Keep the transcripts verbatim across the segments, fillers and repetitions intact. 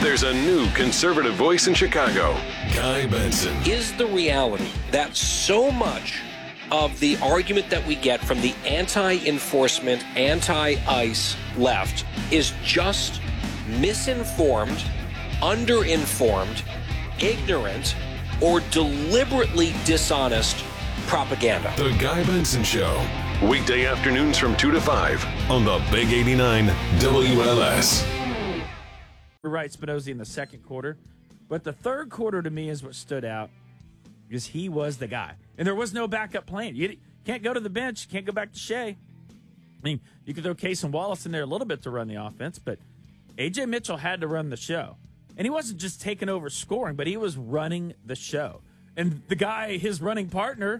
There's a new conservative voice in Chicago. Guy Benson. Is the reality that so much of the argument that we get from the anti-enforcement, anti-ICE left is just misinformed, underinformed, ignorant, or deliberately dishonest propaganda? The Guy Benson Show. Weekday afternoons from two to five on the Big eighty-nine W L S. We're right, Spinozzi in the second quarter. But the third quarter to me is what stood out because he was the guy. And there was no backup plan. You can't go to the bench. You can't go back to Shea. I mean, you could throw Case and Wallace in there a little bit to run the offense, but A J Mitchell had to run the show. And he wasn't just taking over scoring, but he was running the show. And the guy, his running partner,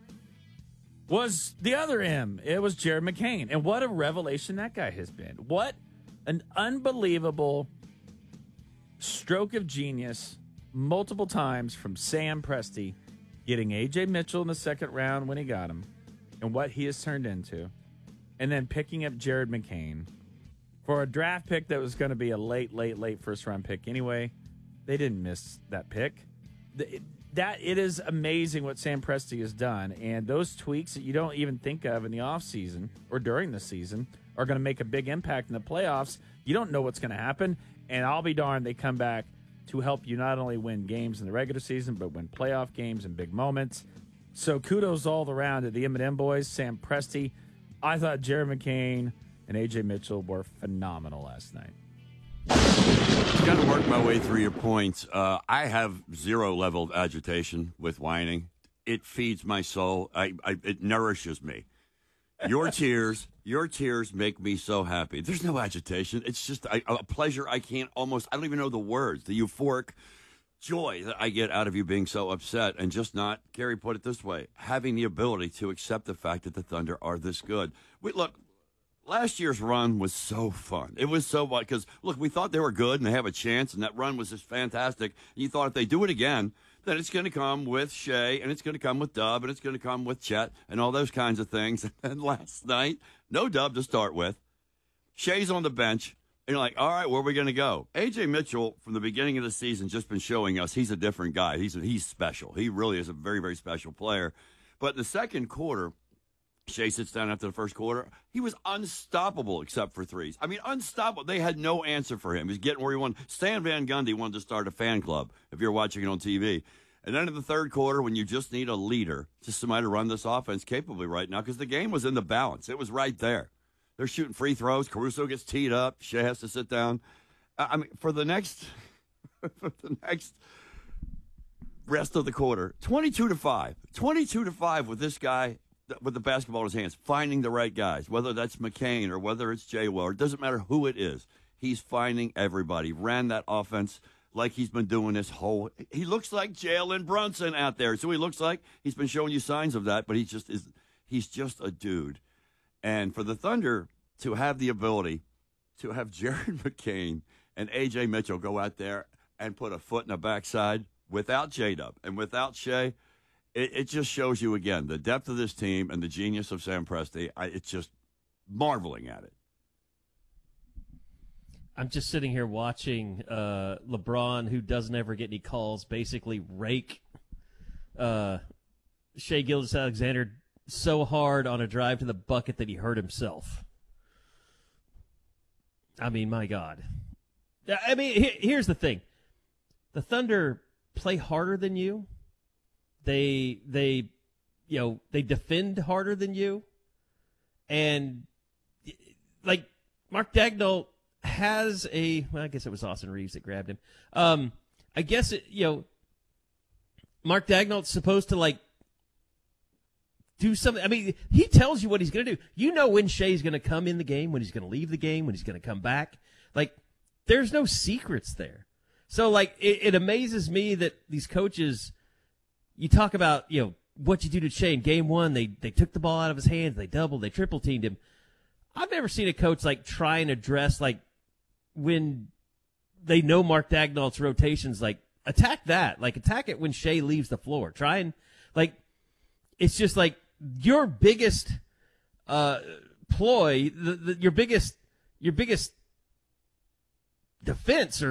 was the other M. It was Jared McCain. And what a revelation that guy has been. What an unbelievable stroke of genius multiple times from Sam Presti, getting A J Mitchell in the second round when he got him, and what he has turned into, and then picking up Jared McCain for a draft pick that was going to be a late, late, late first-round pick anyway. They didn't miss that pick. That it is amazing what Sam Presti has done, and those tweaks that you don't even think of in the offseason or during the season are going to make a big impact in the playoffs. You don't know what's going to happen, and I'll be darned they come back to help you not only win games in the regular season, but win playoff games and big moments. So kudos all around to the M and M boys, Sam Presti. I thought Jared McCain and A J Mitchell were phenomenal last night. Got to work my way through your points. Uh, I have zero level of agitation with whining. It feeds my soul. I, I, it nourishes me. Your tears, your tears make me so happy. There's no agitation. It's just a, a pleasure I can't almost, I don't even know the words, the euphoric joy that I get out of you being so upset and just not, Gary put it this way, having the ability to accept the fact that the Thunder are this good. We, look, last year's run was so fun. It was so fun because, look, we thought they were good and they have a chance, and that run was just fantastic. And you thought if they do it again, then it's going to come with Shea, and it's going to come with Dub, and it's going to come with Chet, and all those kinds of things. And last night, no Dub to start with. Shea's on the bench, and you're like, all right, where are we going to go? A J Mitchell, from the beginning of the season, just been showing us he's a different guy. He's he's special. He really is a very, very special player. But in the second quarter, Shea sits down after the first quarter. He was unstoppable except for threes. I mean, unstoppable. They had no answer for him. He's getting where he wanted. Stan Van Gundy wanted to start a fan club, if you're watching it on T V. And then in the third quarter, when you just need a leader, just somebody to run this offense capably right now, because the game was in the balance. It was right there. They're shooting free throws. Caruso gets teed up. Shea has to sit down. I mean, for the next, for the next rest of the quarter, twenty-two to five. twenty-two to five with this guy with the basketball in his hands, finding the right guys, whether that's McCain or whether it's Jay Will. It doesn't matter who it is. He's finding everybody. Ran that offense like he's been doing this whole – he looks like Jalen Brunson out there. So he looks like he's been showing you signs of that, but he just is – he's just a dude. And for the Thunder to have the ability to have Jared McCain and A J Mitchell go out there and put a foot in the backside without J-Dub and without Shea – It, it just shows you, again, the depth of this team and the genius of Sam Presti. I, it's just marveling at it. I'm just sitting here watching uh, LeBron, who doesn't ever get any calls, basically rake uh, Shea Gilgeous-Alexander so hard on a drive to the bucket that he hurt himself. I mean, my God. I mean, he, here's the thing. The Thunder play harder than you. They, they, you know, they defend harder than you. And, like, Mark Daigneault has a, well, I guess it was Austin Reeves that grabbed him. Um, I guess, it, you know, Mark Daigneault's supposed to, like, do something. I mean, he tells you what he's going to do. You know when Shea's going to come in the game, when he's going to leave the game, when he's going to come back. Like, there's no secrets there. So, like, it, it amazes me that these coaches, you talk about, you know, what you do to Shea in game one. They they took the ball out of his hands. They doubled. They triple teamed him. I've never seen a coach, like, try and address, like, when they know Mark Daigneault's rotations, like, attack that. Like, attack it when Shea leaves the floor. Try and, like, it's just like your biggest uh, ploy, the, the, your biggest, your biggest defense or